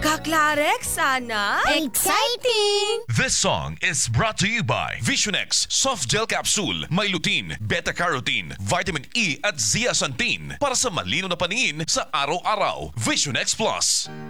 Kaklarek, sana? Exciting! This song is brought to you by Visionex Soft Gel Capsule. May lutein, beta-carotene, vitamin E at zeaxanthin para sa malino na paningin sa araw-araw. Visionex Plus.